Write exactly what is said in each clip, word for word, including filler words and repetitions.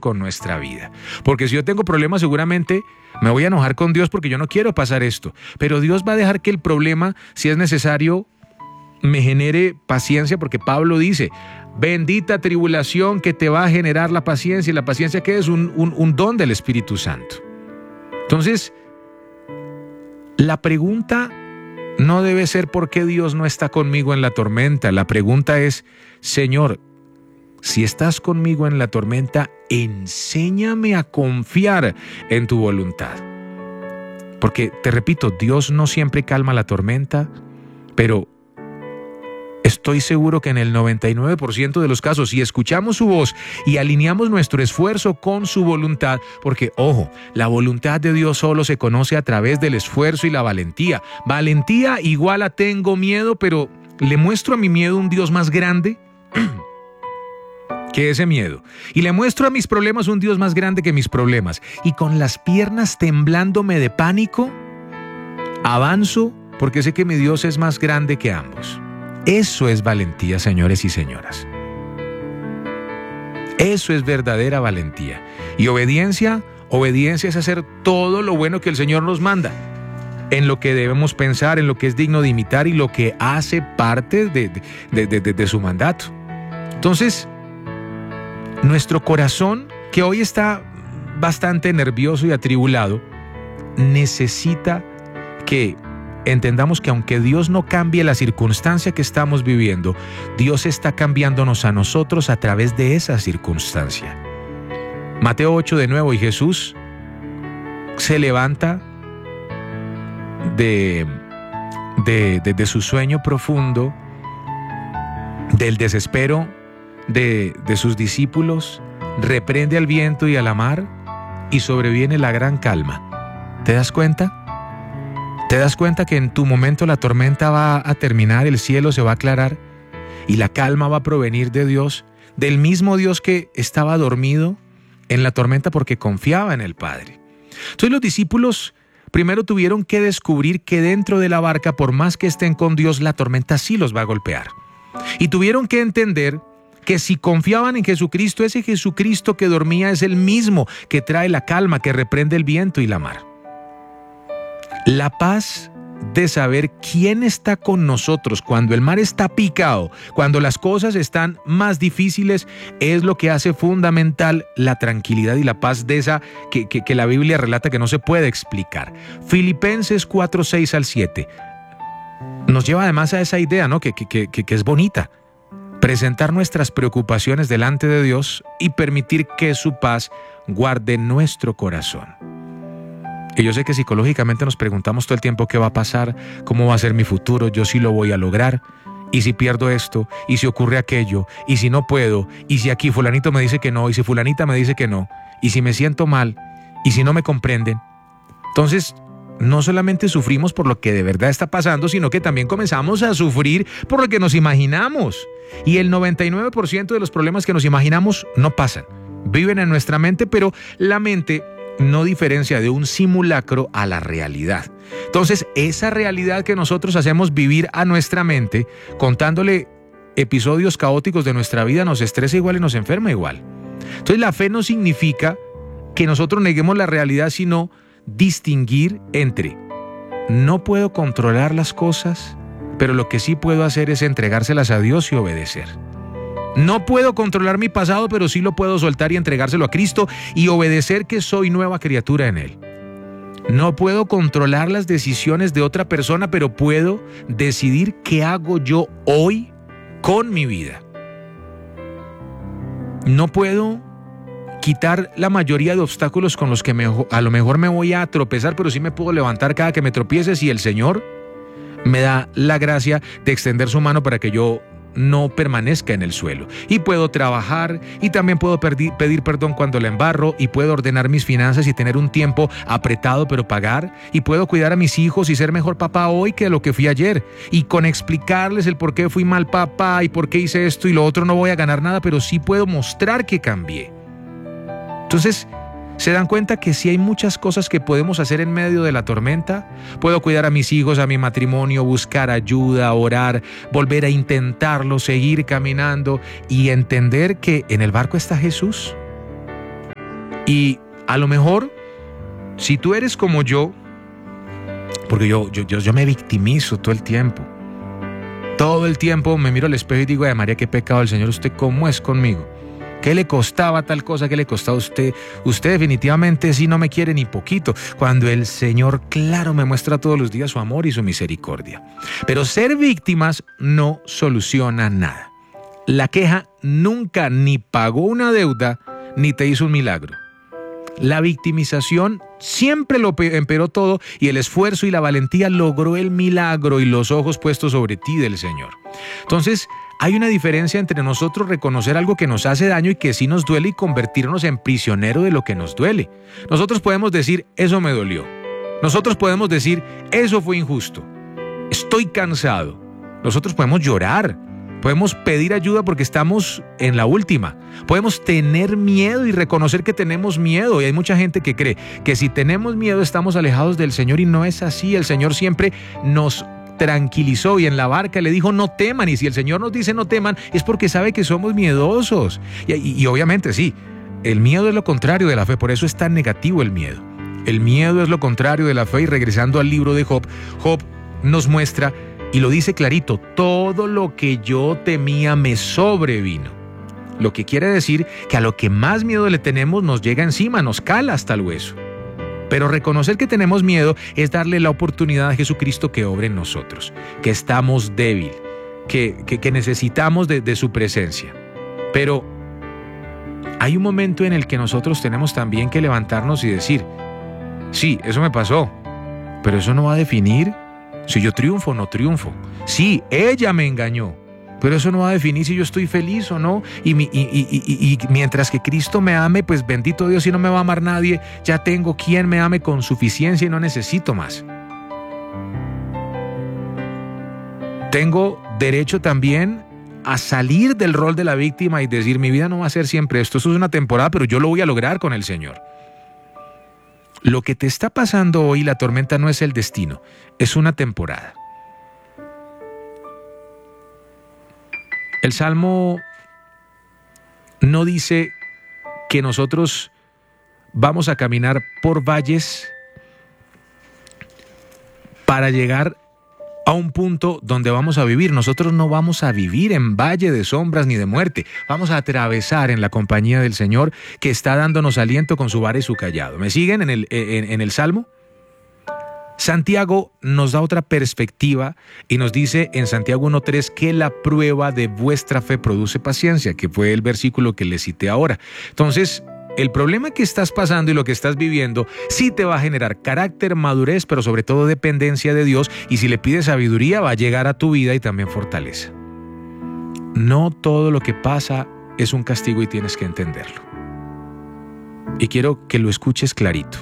con nuestra vida. Porque si yo tengo problemas, seguramente me voy a enojar con Dios porque yo no quiero pasar esto. Pero Dios va a dejar que el problema, si es necesario, me genere paciencia, porque Pablo dice, bendita tribulación que te va a generar la paciencia, y la paciencia que es un, un, un don del Espíritu Santo. Entonces, la pregunta no debe ser por qué Dios no está conmigo en la tormenta. La pregunta es, Señor, si estás conmigo en la tormenta, enséñame a confiar en tu voluntad. Porque, te repito, Dios no siempre calma la tormenta, pero estoy seguro que en el noventa y nueve por ciento de los casos, si escuchamos su voz y alineamos nuestro esfuerzo con su voluntad, porque, ojo, la voluntad de Dios solo se conoce a través del esfuerzo y la valentía. Valentía igual a tengo miedo, pero le muestro a mi miedo un Dios más grande que ese miedo. Y le muestro a mis problemas un Dios más grande que mis problemas. Y con las piernas temblándome de pánico, avanzo porque sé que mi Dios es más grande que ambos. Eso es valentía, señores y señoras. Eso es verdadera valentía. Y obediencia, obediencia es hacer todo lo bueno que el Señor nos manda, en lo que debemos pensar, en lo que es digno de imitar y lo que hace parte de, de, de, de, de su mandato. Entonces, nuestro corazón, que hoy está bastante nervioso y atribulado, necesita que entendamos que aunque Dios no cambie la circunstancia que estamos viviendo, Dios está cambiándonos a nosotros a través de esa circunstancia. Mateo ocho de nuevo, y Jesús se levanta de, de, de, de su sueño profundo, del desespero de, de sus discípulos, reprende al viento y a la mar, y sobreviene la gran calma. ¿Te das cuenta? ¿Te das cuenta que en tu momento la tormenta va a terminar, el cielo se va a aclarar y la calma va a provenir de Dios, del mismo Dios que estaba dormido en la tormenta porque confiaba en el Padre? Entonces los discípulos primero tuvieron que descubrir que dentro de la barca, por más que estén con Dios, la tormenta sí los va a golpear. Y tuvieron que entender que si confiaban en Jesucristo, ese Jesucristo que dormía es el mismo que trae la calma, que reprende el viento y la mar. La paz de saber quién está con nosotros cuando el mar está picado, cuando las cosas están más difíciles, es lo que hace fundamental la tranquilidad y la paz de esa que, que, que la Biblia relata que no se puede explicar. Filipenses cuatro, seis al siete nos lleva además a esa idea, ¿no? que, que, que, que es bonita. Presentar nuestras preocupaciones delante de Dios y permitir que su paz guarde nuestro corazón. Que yo sé que psicológicamente nos preguntamos todo el tiempo qué va a pasar, cómo va a ser mi futuro, yo sí lo voy a lograr, y si pierdo esto, y si ocurre aquello, y si no puedo, y si aquí fulanito me dice que no, y si fulanita me dice que no, y si me siento mal, y si no me comprenden. Entonces, no solamente sufrimos por lo que de verdad está pasando, sino que también comenzamos a sufrir por lo que nos imaginamos. Y el noventa y nueve por ciento de los problemas que nos imaginamos no pasan. Viven en nuestra mente, pero la mente no diferencia de un simulacro a la realidad. Entonces, esa realidad que nosotros hacemos vivir a nuestra mente, contándole episodios caóticos de nuestra vida, nos estresa igual y nos enferma igual. Entonces, la fe no significa que nosotros neguemos la realidad, sino distinguir entre no puedo controlar las cosas, pero lo que sí puedo hacer es entregárselas a Dios y obedecer. No puedo controlar mi pasado, pero sí lo puedo soltar y entregárselo a Cristo y obedecer que soy nueva criatura en Él. No puedo controlar las decisiones de otra persona, pero puedo decidir qué hago yo hoy con mi vida. No puedo quitar la mayoría de obstáculos con los que me, a lo mejor me voy a tropezar, pero sí me puedo levantar cada que me tropiece si el Señor me da la gracia de extender su mano para que yo no permanezca en el suelo. Y puedo trabajar y también puedo pedir, pedir perdón cuando la embarro, y puedo ordenar mis finanzas y tener un tiempo apretado pero pagar, y puedo cuidar a mis hijos y ser mejor papá hoy que lo que fui ayer, y con explicarles el por qué fui mal papá y por qué hice esto y lo otro no voy a ganar nada, pero sí puedo mostrar que cambié. Entonces, ¿se dan cuenta que sí hay muchas cosas que podemos hacer en medio de la tormenta? Puedo cuidar a mis hijos, a mi matrimonio, buscar ayuda, orar, volver a intentarlo, seguir caminando y entender que en el barco está Jesús. Y a lo mejor, si tú eres como yo, porque yo, yo, yo, yo me victimizo todo el tiempo. Todo el tiempo me miro al espejo y digo, ay María, qué pecado el Señor, ¿usted cómo es conmigo? ¿Qué le costaba tal cosa? ¿Qué le costaba a usted? Usted definitivamente sí no me quiere ni poquito, cuando el Señor, claro, me muestra todos los días su amor y su misericordia. Pero ser víctimas no soluciona nada. La queja nunca ni pagó una deuda, ni te hizo un milagro. La victimización siempre lo empeoró todo y el esfuerzo y la valentía logró el milagro y los ojos puestos sobre ti del Señor. Entonces, hay una diferencia entre nosotros reconocer algo que nos hace daño y que sí nos duele y convertirnos en prisionero de lo que nos duele. Nosotros podemos decir, eso me dolió. Nosotros podemos decir, eso fue injusto. Estoy cansado. Nosotros podemos llorar. Podemos pedir ayuda porque estamos en la última. Podemos tener miedo y reconocer que tenemos miedo. Y hay mucha gente que cree que si tenemos miedo estamos alejados del Señor y no es así. El Señor siempre nos tranquilizó y en la barca le dijo no teman. Y si el Señor nos dice no teman es porque sabe que somos miedosos. Y, y, y obviamente sí, el miedo es lo contrario de la fe. Por eso es tan negativo el miedo. El miedo es lo contrario de la fe. Y regresando al libro de Job, Job nos muestra y lo dice clarito, todo lo que yo temía me sobrevino. Lo que quiere decir que a lo que más miedo le tenemos nos llega encima, nos cala hasta el hueso. Pero reconocer que tenemos miedo es darle la oportunidad a Jesucristo que obre en nosotros, que estamos débiles, que, que, que necesitamos de, de su presencia. Pero hay un momento en el que nosotros tenemos también que levantarnos y decir, sí, eso me pasó, pero eso no va a definir si yo triunfo o no triunfo. Sí, ella me engañó, pero eso no va a definir si yo estoy feliz o no. Y, mi, y, y, y, y mientras que Cristo me ame, pues bendito Dios, si no me va a amar nadie, ya tengo quien me ame con suficiencia y no necesito más. Tengo derecho también a salir del rol de la víctima y decir, mi vida no va a ser siempre esto, esto es una temporada, pero yo lo voy a lograr con el Señor. Lo que te está pasando hoy, la tormenta, no es el destino, es una temporada. El Salmo no dice que nosotros vamos a caminar por valles para llegar a un punto donde vamos a vivir. Nosotros no vamos a vivir en valle de sombras ni de muerte. Vamos a atravesar en la compañía del Señor que está dándonos aliento con su vara y su callado. ¿Me siguen en el, en, en el Salmo? Santiago nos da otra perspectiva y nos dice en Santiago uno tres que la prueba de vuestra fe produce paciencia, que fue el versículo que le cité ahora. Entonces, el problema que estás pasando y lo que estás viviendo sí te va a generar carácter, madurez, pero sobre todo dependencia de Dios, y si le pides sabiduría va a llegar a tu vida y también fortaleza. No todo lo que pasa es un castigo y tienes que entenderlo. Y quiero que lo escuches clarito.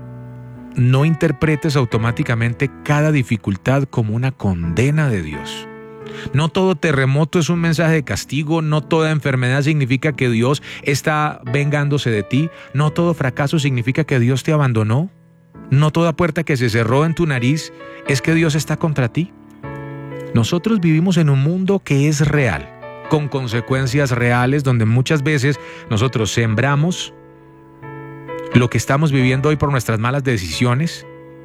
No interpretes automáticamente cada dificultad como una condena de Dios. No todo terremoto es un mensaje de castigo, no toda enfermedad significa que Dios está vengándose de ti, no todo fracaso significa que Dios te abandonó, no toda puerta que se cerró en tu nariz es que Dios está contra ti. Nosotros vivimos en un mundo que es real, con consecuencias reales, donde muchas veces nosotros sembramos lo que estamos viviendo hoy por nuestras malas decisiones,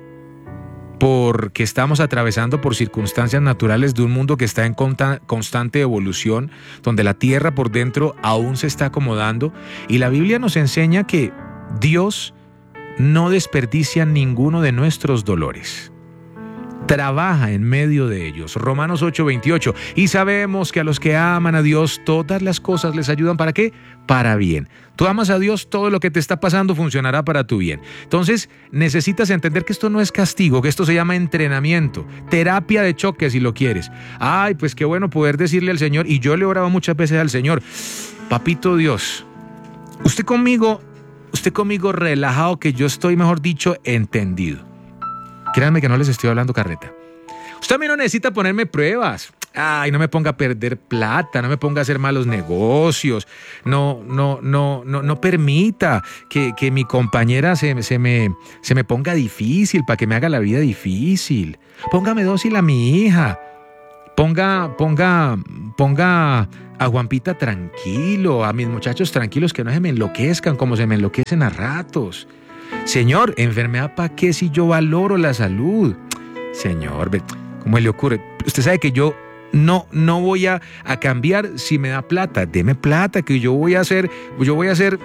porque estamos atravesando por circunstancias naturales de un mundo que está en constante evolución, donde la tierra por dentro aún se está acomodando, y la Biblia nos enseña que Dios no desperdicia ninguno de nuestros dolores. Trabaja en medio de ellos. Romanos ocho veintiocho. Y sabemos que a los que aman a Dios, todas las cosas les ayudan. ¿Para qué? Para bien. Tú amas a Dios, todo lo que te está pasando funcionará para tu bien. Entonces, necesitas entender que esto no es castigo, que esto se llama entrenamiento, terapia de choque si lo quieres. Ay, pues qué bueno poder decirle al Señor, y yo le he orado muchas veces al Señor, papito Dios, usted conmigo, usted conmigo relajado, que yo estoy, mejor dicho, entendido. Créanme que no les estoy hablando carreta. Usted a mí no necesita ponerme pruebas. Ay, no me ponga a perder plata, no me ponga a hacer malos negocios, no, no, no, no, no permita que, que mi compañera se, se, me, se me ponga difícil para que me haga la vida difícil. Póngame dócil a mi hija. Ponga, ponga, ponga a Juanpita tranquilo, a mis muchachos tranquilos, que no se me enloquezcan como se me enloquecen a ratos. Señor, enfermedad ¿para qué si yo valoro la salud? Señor, ¿cómo le ocurre? Usted sabe que yo no, no voy a, a cambiar si me da plata. Deme plata, que yo voy a hacer, yo voy a hacer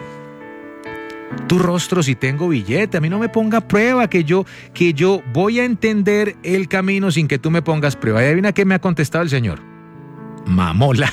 tu rostro si tengo billete. A mí no me ponga prueba, que yo, que yo voy a entender el camino sin que tú me pongas prueba. Y adivina qué me ha contestado el Señor. Mamola.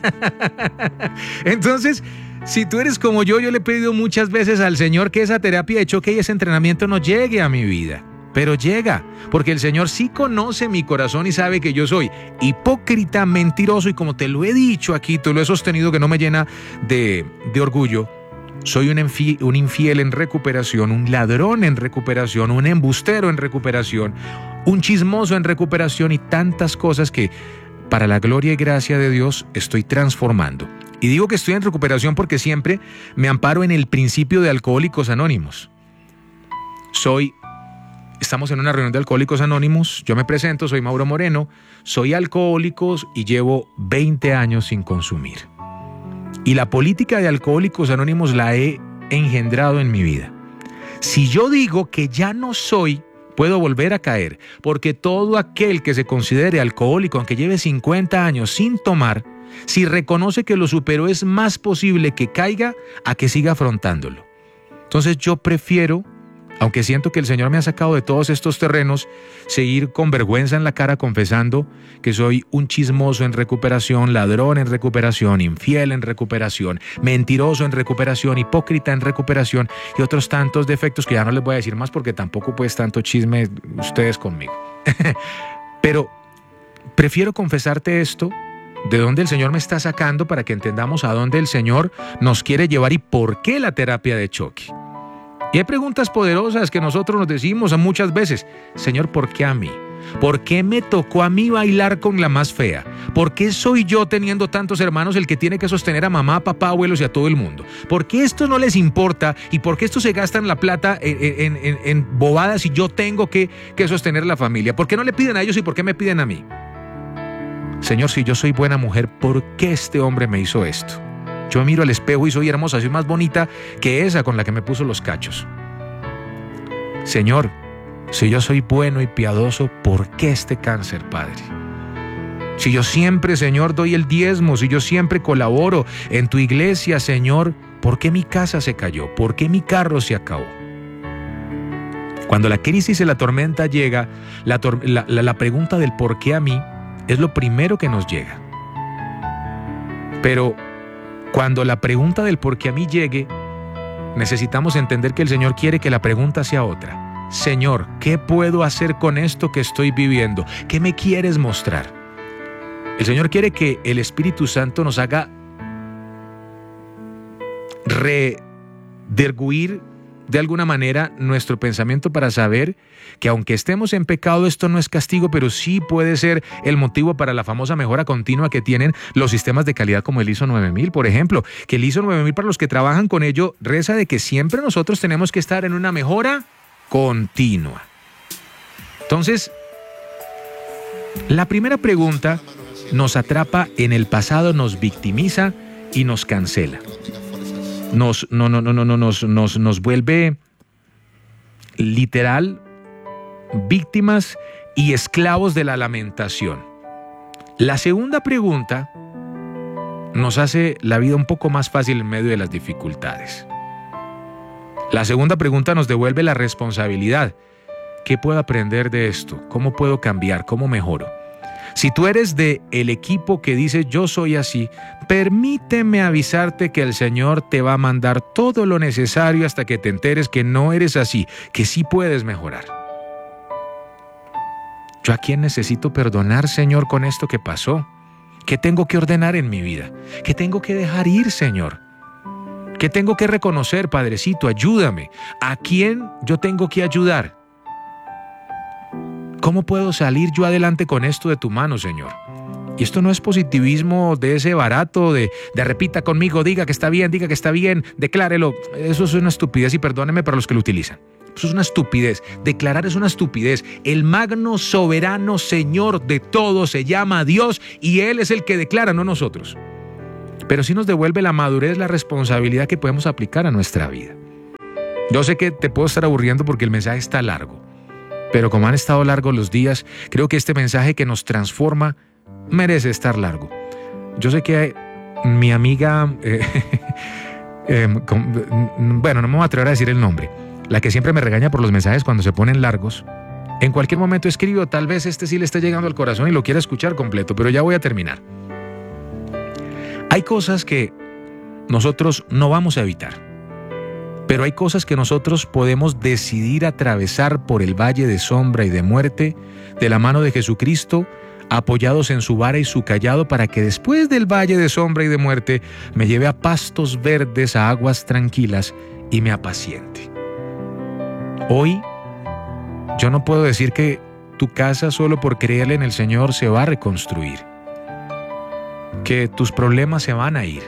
Entonces, si tú eres como yo, yo le he pedido muchas veces al Señor que esa terapia de choque y ese entrenamiento no llegue a mi vida. Pero llega, porque el Señor sí conoce mi corazón y sabe que yo soy hipócrita, mentiroso, y como te lo he dicho aquí, te lo he sostenido, que no me llena de, de orgullo. Soy un infiel, un infiel en recuperación, un ladrón en recuperación, un embustero en recuperación, un chismoso en recuperación y tantas cosas que, para la gloria y gracia de Dios, estoy transformando. Y digo que estoy en recuperación porque siempre me amparo en el principio de Alcohólicos Anónimos. Soy... Estamos en una reunión de Alcohólicos Anónimos, yo me presento, soy Mauro Moreno, soy alcohólico y llevo veinte años sin consumir. Y la política de Alcohólicos Anónimos la he engendrado en mi vida. Si yo digo que ya no soy, puedo volver a caer, porque todo aquel que se considere alcohólico, aunque lleve cincuenta años sin tomar, si reconoce que lo superó, es más posible que caiga a que siga afrontándolo. Entonces yo prefiero, aunque siento que el Señor me ha sacado de todos estos terrenos, seguir con vergüenza en la cara confesando que soy un chismoso en recuperación, ladrón en recuperación, infiel en recuperación, mentiroso en recuperación, hipócrita en recuperación y otros tantos defectos que ya no les voy a decir más porque tampoco pues tanto chisme ustedes conmigo. Pero prefiero confesarte esto, de dónde el Señor me está sacando, para que entendamos a dónde el Señor nos quiere llevar y por qué la terapia de choque. Y hay preguntas poderosas que nosotros nos decimos muchas veces. Señor, ¿por qué a mí? ¿Por qué me tocó a mí bailar con la más fea? ¿Por qué soy yo, teniendo tantos hermanos, el que tiene que sostener a mamá, papá, abuelos y a todo el mundo? ¿Por qué esto no les importa? ¿Y por qué esto se gastan la plata en, en, en, en bobadas y yo tengo que, que sostener la familia? ¿Por qué no le piden a ellos y por qué me piden a mí? Señor, si yo soy buena mujer, ¿por qué este hombre me hizo esto? Yo miro al espejo y soy hermosa, soy más bonita que esa con la que me puso los cachos. Señor, si yo soy bueno y piadoso, ¿por qué este cáncer, Padre? Si yo siempre, Señor, doy el diezmo, si yo siempre colaboro en tu iglesia, Señor, ¿por qué mi casa se cayó? ¿Por qué mi carro se acabó? Cuando la crisis y la tormenta llega, la, tor- la, la, la pregunta del por qué a mí es lo primero que nos llega. Pero cuando la pregunta del por qué a mí llegue, necesitamos entender que el Señor quiere que la pregunta sea otra. Señor, ¿qué puedo hacer con esto que estoy viviendo? ¿Qué me quieres mostrar? El Señor quiere que el Espíritu Santo nos haga rederguir de alguna manera nuestro pensamiento para saber que aunque estemos en pecado, esto no es castigo, pero sí puede ser el motivo para la famosa mejora continua que tienen los sistemas de calidad como el I S O nueve mil, por ejemplo, que el I S O nueve mil, para los que trabajan con ello, reza de que siempre nosotros tenemos que estar en una mejora continua. Entonces, la primera pregunta nos atrapa en el pasado, nos victimiza y nos cancela. Nos, no, no, no, no, no, nos, nos, nos vuelve literal víctimas y esclavos de la lamentación. La segunda pregunta nos hace la vida un poco más fácil en medio de las dificultades. La segunda pregunta nos devuelve la responsabilidad. ¿Qué puedo aprender de esto? ¿Cómo puedo cambiar? ¿Cómo mejoro? Si tú eres de el equipo que dice yo soy así, permíteme avisarte que el Señor te va a mandar todo lo necesario hasta que te enteres que no eres así, que sí puedes mejorar. ¿Yo a quién necesito perdonar, Señor, con esto que pasó? ¿Qué tengo que ordenar en mi vida? ¿Qué tengo que dejar ir, Señor? ¿Qué tengo que reconocer, Padrecito? Ayúdame. ¿A quién yo tengo que ayudar? ¿Cómo puedo salir yo adelante con esto de tu mano, Señor? Y esto no es positivismo de ese barato, de, de repita conmigo, diga que está bien, diga que está bien, declárelo. Eso es una estupidez y perdóneme para los que lo utilizan. Eso es una estupidez. Declarar es una estupidez. El magno, soberano Señor de todo se llama Dios y Él es el que declara, no nosotros. Pero sí nos devuelve la madurez, la responsabilidad que podemos aplicar a nuestra vida. Yo sé que te puedo estar aburriendo porque el mensaje está largo, pero como han estado largos los días, creo que este mensaje que nos transforma merece estar largo. Yo sé que mi amiga, eh, eh, con, bueno, no me voy a atrever a decir el nombre, la que siempre me regaña por los mensajes cuando se ponen largos, en cualquier momento escribo, tal vez este sí le esté llegando al corazón y lo quiera escuchar completo, pero ya voy a terminar. Hay cosas que nosotros no vamos a evitar, pero hay cosas que nosotros podemos decidir atravesar por el valle de sombra y de muerte de la mano de Jesucristo, apoyados en su vara y su cayado, para que después del valle de sombra y de muerte me lleve a pastos verdes, a aguas tranquilas y me apaciente. Hoy yo no puedo decir que tu casa solo por creerle en el Señor se va a reconstruir, que tus problemas se van a ir,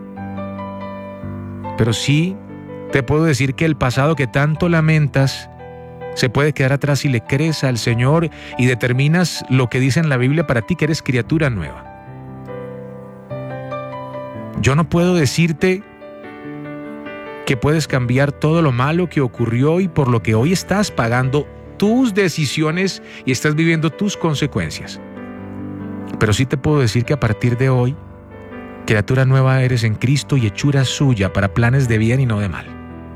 pero sí te puedo decir que el pasado que tanto lamentas se puede quedar atrás si le crees al Señor y determinas lo que dice en la Biblia para ti, que eres criatura nueva. Yo no puedo decirte que puedes cambiar todo lo malo que ocurrió y por lo que hoy estás pagando tus decisiones y estás viviendo tus consecuencias. Pero sí te puedo decir que a partir de hoy, criatura nueva eres en Cristo y hechura suya para planes de bien y no de mal.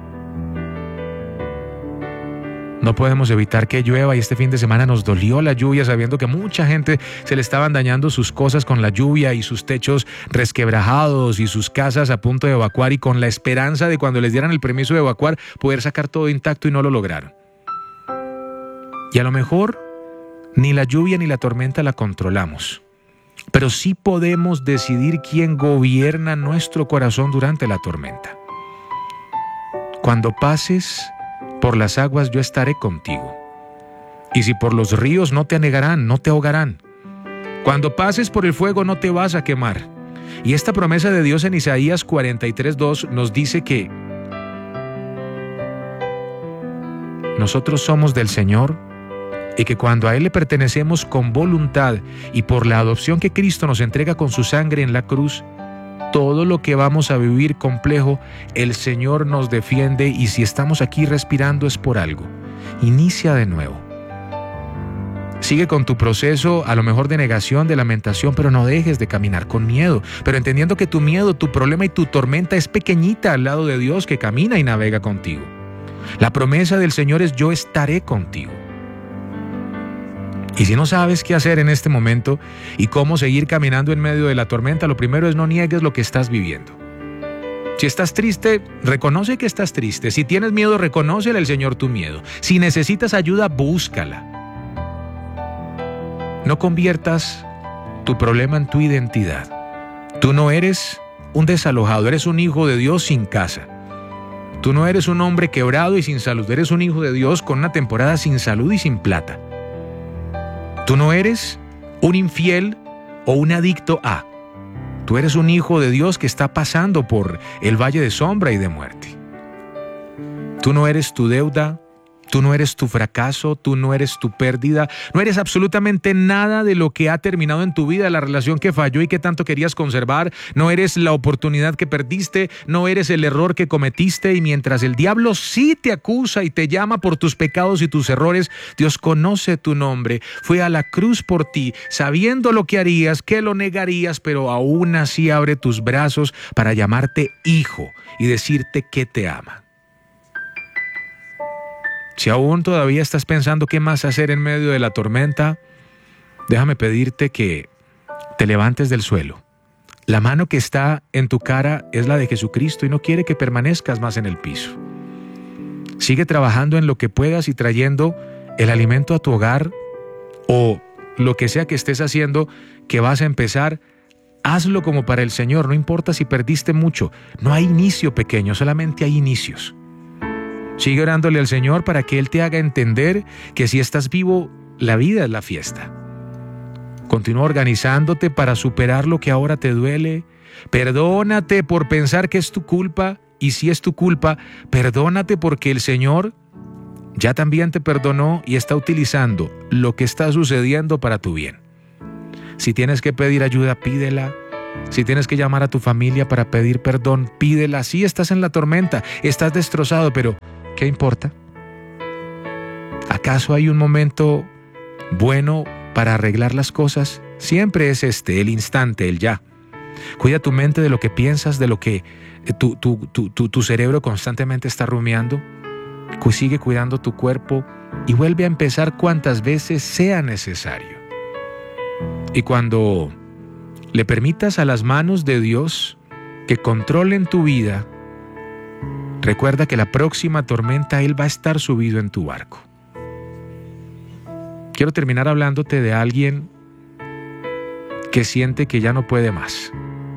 No podemos evitar que llueva y este fin de semana nos dolió la lluvia, sabiendo que mucha gente se le estaban dañando sus cosas con la lluvia y sus techos resquebrajados y sus casas a punto de evacuar, y con la esperanza de cuando les dieran el permiso de evacuar poder sacar todo intacto, y no lo lograron. Y a lo mejor ni la lluvia ni la tormenta la controlamos, pero sí podemos decidir quién gobierna nuestro corazón durante la tormenta. Cuando pases por las aguas yo estaré contigo, y si por los ríos no te anegarán, no te ahogarán. Cuando pases por el fuego no te vas a quemar. Y esta promesa de Dios en Isaías cuarenta y tres, dos nos dice que nosotros somos del Señor y que cuando a Él le pertenecemos con voluntad y por la adopción que Cristo nos entrega con su sangre en la cruz, todo lo que vamos a vivir complejo, el Señor nos defiende, y si estamos aquí respirando es por algo. Inicia de nuevo. Sigue con tu proceso, a lo mejor de negación, de lamentación, pero no dejes de caminar con miedo, pero entendiendo que tu miedo, tu problema y tu tormenta es pequeñita al lado de Dios que camina y navega contigo. La promesa del Señor es: yo estaré contigo. Y si no sabes qué hacer en este momento y cómo seguir caminando en medio de la tormenta, lo primero es: no niegues lo que estás viviendo. Si estás triste, reconoce que estás triste. Si tienes miedo, reconócele al Señor tu miedo. Si necesitas ayuda, búscala. No conviertas tu problema en tu identidad. Tú no eres un desalojado, eres un hijo de Dios sin casa. Tú no eres un hombre quebrado y sin salud, eres un hijo de Dios con una temporada sin salud y sin plata. Tú no eres un infiel o un adicto a. Tú eres un hijo de Dios que está pasando por el valle de sombra y de muerte. Tú no eres tu deuda, tú no eres tu fracaso, tú no eres tu pérdida, no eres absolutamente nada de lo que ha terminado en tu vida, la relación que falló y que tanto querías conservar, no eres la oportunidad que perdiste, no eres el error que cometiste, y mientras el diablo sí te acusa y te llama por tus pecados y tus errores, Dios conoce tu nombre, fue a la cruz por ti, sabiendo lo que harías, que lo negarías, pero aún así abre tus brazos para llamarte hijo y decirte que te ama. Si aún todavía estás pensando qué más hacer en medio de la tormenta, déjame pedirte que te levantes del suelo. La mano que está en tu cara es la de Jesucristo y no quiere que permanezcas más en el piso. Sigue trabajando en lo que puedas y trayendo el alimento a tu hogar, o lo que sea que estés haciendo que vas a empezar, hazlo como para el Señor. No importa si perdiste mucho, no hay inicio pequeño, solamente hay inicios. Sigue orándole al Señor para que Él te haga entender que si estás vivo, la vida es la fiesta. Continúa organizándote para superar lo que ahora te duele. Perdónate por pensar que es tu culpa, y si es tu culpa, perdónate porque el Señor ya también te perdonó y está utilizando lo que está sucediendo para tu bien. Si tienes que pedir ayuda, pídela. Si tienes que llamar a tu familia para pedir perdón, pídela. Sí, estás en la tormenta, estás destrozado, pero ¿qué importa? ¿Acaso hay un momento bueno para arreglar las cosas? Siempre es este, el instante, el ya. Cuida tu mente de lo que piensas, de lo que tu, tu, tu, tu, tu cerebro constantemente está rumiando. Sigue cuidando tu cuerpo y vuelve a empezar cuantas veces sea necesario. Y cuando le permitas a las manos de Dios que controlen tu vida, recuerda que la próxima tormenta Él va a estar subido en tu barco. Quiero terminar hablándote de alguien que siente que ya no puede más.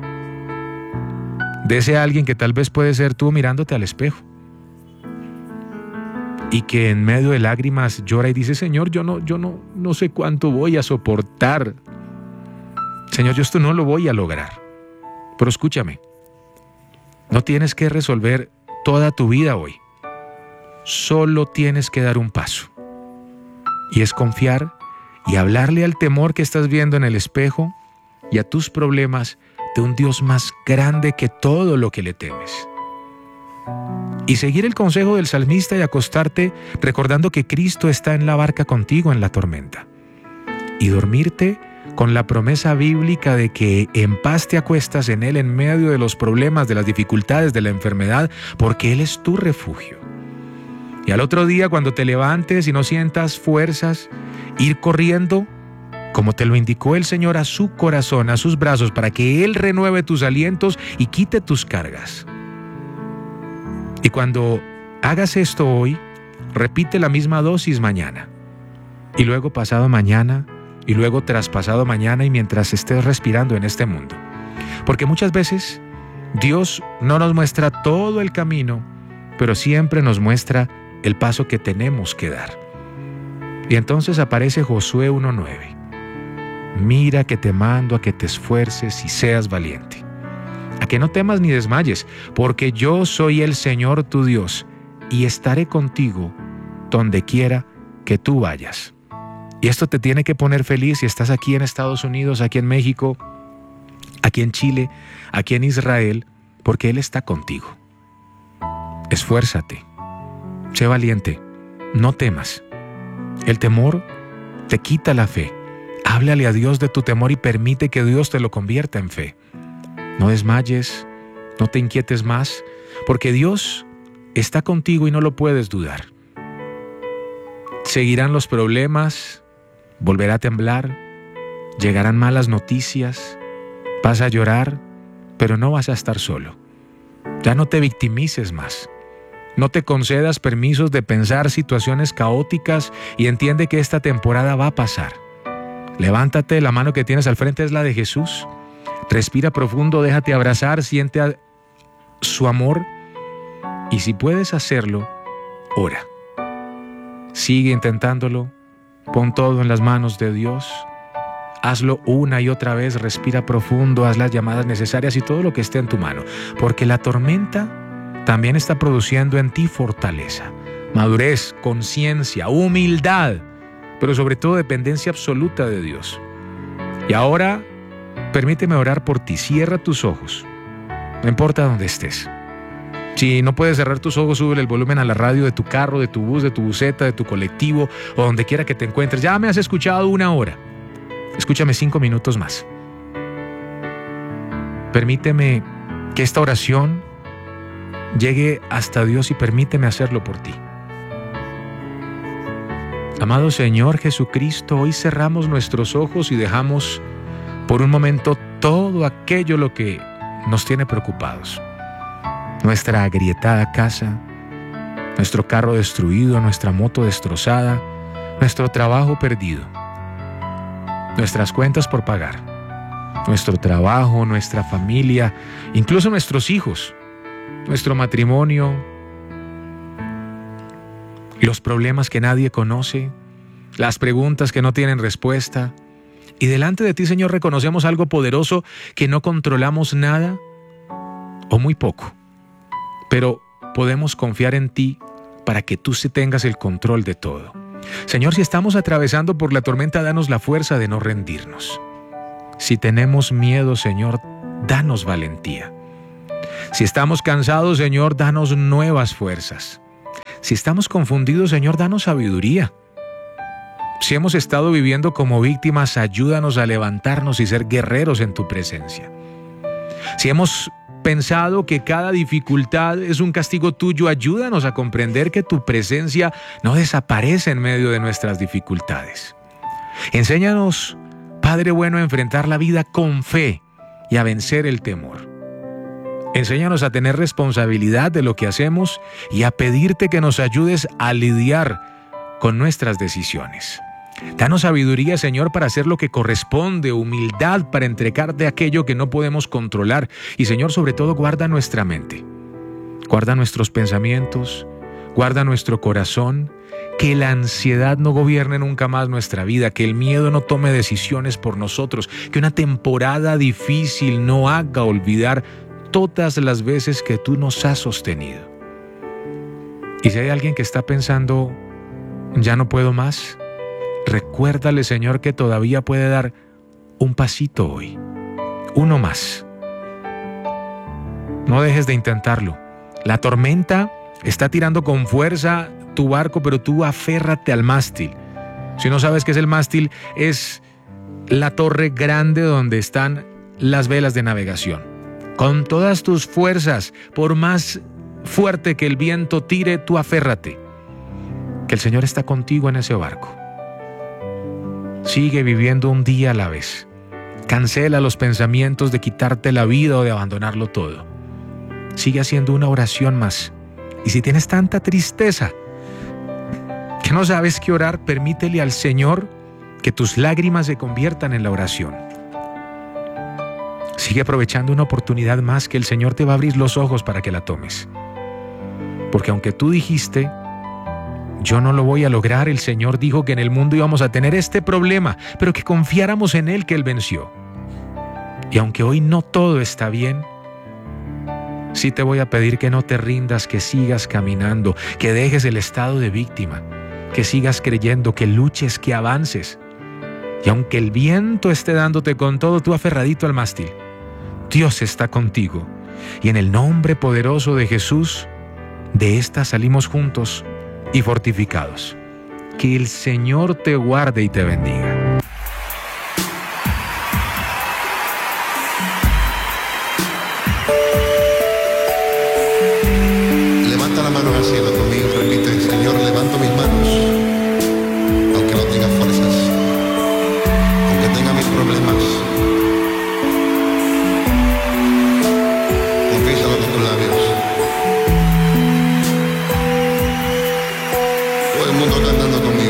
De ese alguien que tal vez puede ser tú mirándote al espejo y que en medio de lágrimas llora y dice: Señor, yo no, yo no, no sé cuánto voy a soportar. Señor, yo esto no lo voy a lograr. Pero escúchame, no tienes que resolver toda tu vida hoy. Solo tienes que dar un paso. Y es confiar y hablarle al temor que estás viendo en el espejo y a tus problemas de un Dios más grande que todo lo que le temes. Y seguir el consejo del salmista y acostarte recordando que Cristo está en la barca contigo en la tormenta. Y dormirte con la promesa bíblica de que en paz te acuestas en Él en medio de los problemas, de las dificultades, de la enfermedad, porque Él es tu refugio. Y al otro día, cuando te levantes y no sientas fuerzas, ir corriendo, como te lo indicó el Señor, a su corazón, a sus brazos, para que Él renueve tus alientos y quite tus cargas. Y cuando hagas esto hoy, repite la misma dosis mañana, y luego pasado mañana, y luego traspasado mañana, y mientras estés respirando en este mundo. Porque muchas veces Dios no nos muestra todo el camino, pero siempre nos muestra el paso que tenemos que dar. Y entonces aparece Josué uno nueve. Mira que te mando a que te esfuerces y seas valiente, a que no temas ni desmayes, porque yo soy el Señor tu Dios, y estaré contigo donde quiera que tú vayas. Y esto te tiene que poner feliz si estás aquí en Estados Unidos, aquí en México, aquí en Chile, aquí en Israel, porque Él está contigo. Esfuérzate, sé valiente, no temas. El temor te quita la fe. Háblale a Dios de tu temor y permite que Dios te lo convierta en fe. No desmayes, no te inquietes más, porque Dios está contigo y no lo puedes dudar. Seguirán los problemas, volverá a temblar, llegarán malas noticias, vas a llorar, pero no vas a estar solo. Ya no te victimices más. No te concedas permisos de pensar situaciones caóticas y entiende que esta temporada va a pasar. Levántate, la mano que tienes al frente es la de Jesús. Respira profundo, déjate abrazar, siente a su amor y si puedes hacerlo, ora. Sigue intentándolo, pon todo en las manos de Dios. Hazlo una y otra vez, respira profundo, haz las llamadas necesarias y todo lo que esté en tu mano, porque la tormenta también está produciendo en ti fortaleza, madurez, conciencia, humildad, pero sobre todo dependencia absoluta de Dios. Y ahora, permíteme orar por ti. Cierra tus ojos, no importa dónde estés. Si no puedes cerrar tus ojos, sube el volumen a la radio de tu carro, de tu bus, de tu buseta, de tu colectivo o donde quiera que te encuentres. Ya me has escuchado una hora. Escúchame cinco minutos más. Permíteme que esta oración llegue hasta Dios y permíteme hacerlo por ti. Amado Señor Jesucristo, hoy cerramos nuestros ojos y dejamos por un momento todo aquello lo que nos tiene preocupados. Nuestra agrietada casa, nuestro carro destruido, nuestra moto destrozada, nuestro trabajo perdido, nuestras cuentas por pagar, nuestro trabajo, nuestra familia, incluso nuestros hijos, nuestro matrimonio, los problemas que nadie conoce, las preguntas que no tienen respuesta. Y delante de ti, Señor, reconocemos algo poderoso que no controlamos nada o muy poco, pero podemos confiar en ti para que tú se tengas el control de todo. Señor, si estamos atravesando por la tormenta, danos la fuerza de no rendirnos. Si tenemos miedo, Señor, danos valentía. Si estamos cansados, Señor, danos nuevas fuerzas. Si estamos confundidos, Señor, danos sabiduría. Si hemos estado viviendo como víctimas, ayúdanos a levantarnos y ser guerreros en tu presencia. Si hemos pensado que cada dificultad es un castigo tuyo, ayúdanos a comprender que tu presencia no desaparece en medio de nuestras dificultades. Enséñanos, Padre bueno, a enfrentar la vida con fe y a vencer el temor. Enséñanos a tener responsabilidad de lo que hacemos y a pedirte que nos ayudes a lidiar con nuestras decisiones. Danos sabiduría, Señor, para hacer lo que corresponde, humildad para entregarte aquello que no podemos controlar. Y, Señor, sobre todo, guarda nuestra mente. Guarda nuestros pensamientos, guarda nuestro corazón, que la ansiedad no gobierne nunca más nuestra vida, que el miedo no tome decisiones por nosotros, que una temporada difícil no haga olvidar todas las veces que tú nos has sostenido. Y si hay alguien que está pensando, ya no puedo más, recuérdale, Señor, que todavía puede dar un pasito hoy, uno más. No dejes de intentarlo. La tormenta está tirando con fuerza tu barco, pero tú aférrate al mástil. Si no sabes qué es el mástil, es la torre grande donde están las velas de navegación. Con todas tus fuerzas, por más fuerte que el viento tire, tú aférrate. Que el Señor está contigo en ese barco. Sigue viviendo un día a la vez. Cancela los pensamientos de quitarte la vida o de abandonarlo todo. Sigue haciendo una oración más. Y si tienes tanta tristeza que no sabes qué orar, permítele al Señor que tus lágrimas se conviertan en la oración. Sigue aprovechando una oportunidad más que el Señor te va a abrir los ojos para que la tomes. Porque aunque tú dijiste, yo no lo voy a lograr, el Señor dijo que en el mundo íbamos a tener este problema, pero que confiáramos en Él, que Él venció. Y aunque hoy no todo está bien, sí te voy a pedir que no te rindas, que sigas caminando, que dejes el estado de víctima, que sigas creyendo, que luches, que avances. Y aunque el viento esté dándote con todo, tú aferradito al mástil, Dios está contigo. Y en el nombre poderoso de Jesús, de esta salimos juntos y fortificados. Que el Señor te guarde y te bendiga. Levanta la mano al cielo conmigo, repite: Señor, levanto mis manos, aunque no tenga fuerzas, aunque tenga mis problemas. Confiésalo con tus labios. Todo el mundo cantando conmigo.